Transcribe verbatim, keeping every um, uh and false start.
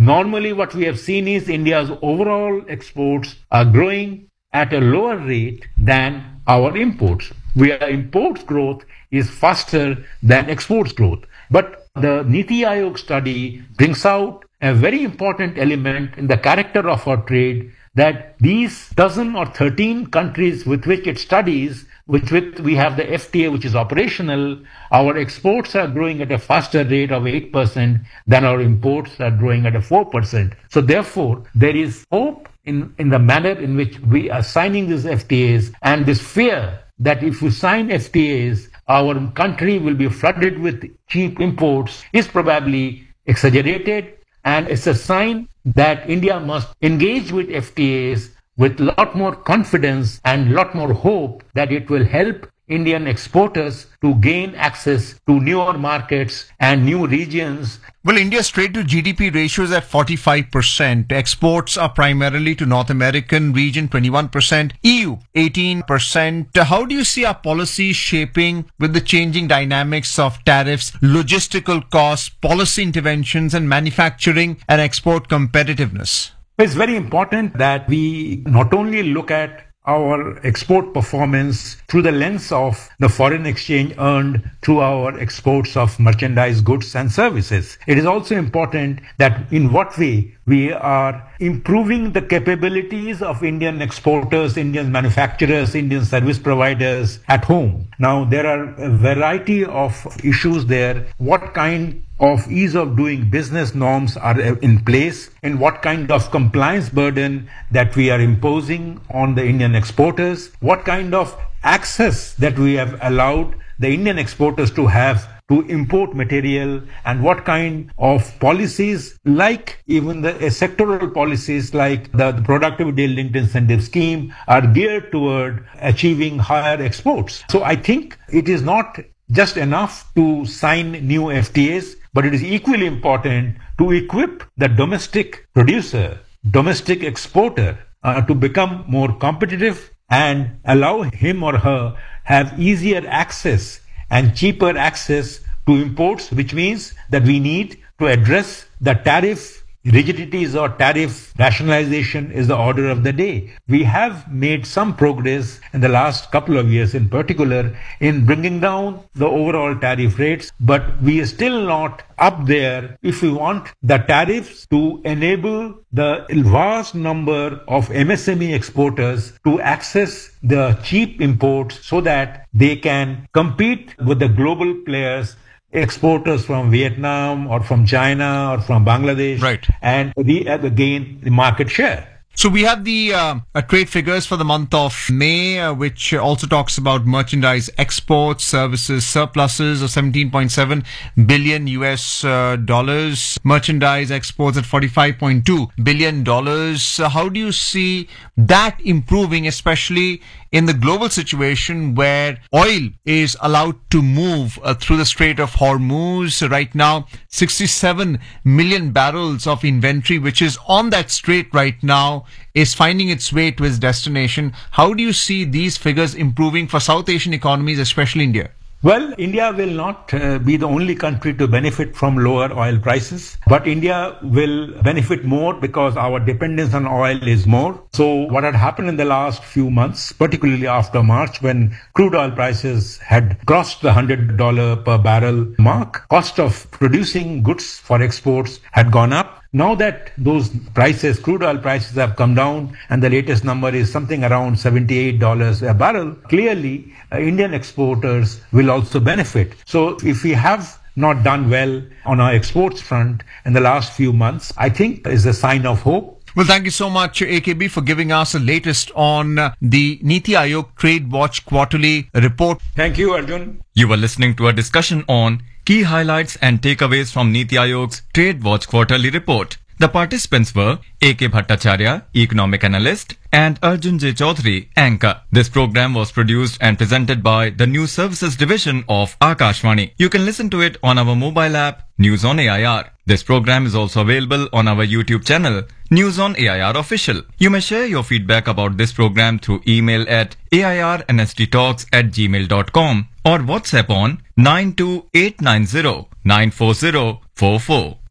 Normally what we have seen is India's overall exports are growing at a lower rate than our imports. Where imports growth is faster than exports growth. But the Niti Aayog study brings out a very important element in the character of our trade, that these dozen or thirteen countries with which it studies, with which we have the F T A which is operational, our exports are growing at a faster rate of eight percent than our imports are growing at a four percent. So therefore, there is hope in, in the manner in which we are signing these F T As, and this fear that if we sign F T As, our country will be flooded with cheap imports is probably exaggerated, and it's a sign that India must engage with F T As with a lot more confidence and a lot more hope that it will help Indian exporters to gain access to newer markets and new regions. Well, India's trade to G D P ratio is at forty-five percent. Exports are primarily to North American region, twenty-one percent. E U, eighteen percent. How do you see our policies shaping with the changing dynamics of tariffs, logistical costs, policy interventions, and manufacturing and export competitiveness? It's very important that we not only look at our export performance through the lens of the foreign exchange earned through our exports of merchandise, goods and services. It is also important that in what way we are improving the capabilities of Indian exporters, Indian manufacturers, Indian service providers at home. Now, there are a variety of issues there. What kind of ease of doing business norms are in place, and what kind of compliance burden that we are imposing on the Indian exporters, what kind of access that we have allowed the Indian exporters to have to import material, and what kind of policies, like even the uh, sectoral policies like the, the productivity linked incentive scheme, are geared toward achieving higher exports. So I think it is not just enough to sign new F T As, but it is equally important to equip the domestic producer, domestic exporter uh, to become more competitive and allow him or her have easier access and cheaper access to imports, which means that we need to address the tariff rigidities or tariff rationalization is the order of the day. We have made some progress in the last couple of years in particular in bringing down the overall tariff rates, but we are still not up there if we want the tariffs to enable the vast number of M S M E exporters to access the cheap imports so that they can compete with the global players, exporters from Vietnam or from China or from Bangladesh, right, and re- uh, gain the market share. So we have the uh, uh, trade figures for the month of May, uh, which also talks about merchandise exports, services surpluses of seventeen point seven billion U S uh, dollars, merchandise exports at forty-five point two billion dollars. Uh, how do you see that improving, especially in the global situation where oil is allowed to move uh, through the Strait of Hormuz? Right now, sixty-seven million barrels of inventory, which is on that strait right now, is finding its way to its destination. How do you see these figures improving for South Asian economies, especially India? Well, India will not uh, be the only country to benefit from lower oil prices, but India will benefit more because our dependence on oil is more. So what had happened in the last few months, particularly after March, when crude oil prices had crossed the one hundred dollars per barrel mark, cost of producing goods for exports had gone up. Now that those prices, crude oil prices, have come down, and the latest number is something around seventy-eight dollars a barrel, clearly uh, Indian exporters will also benefit. So if we have not done well on our exports front in the last few months, I think is a sign of hope. Well, thank you so much, A K B, for giving us the latest on uh, the Niti Aayog Trade Watch quarterly report. Thank you, Arjun. You were listening to a discussion on key highlights and takeaways from Niti Aayog's Trade Watch quarterly report. The participants were A K Bhattacharya, economic analyst, and Arjun J. Chaudhary, anchor. This program was produced and presented by the News Services Division of Akashvani. You can listen to it on our mobile app, News on A I R. This program is also available on our YouTube channel, News on A I R Official. You may share your feedback about this program through email at A I R N S D talks at gmail dot com or WhatsApp on nine two eight nine zero nine four zero four four.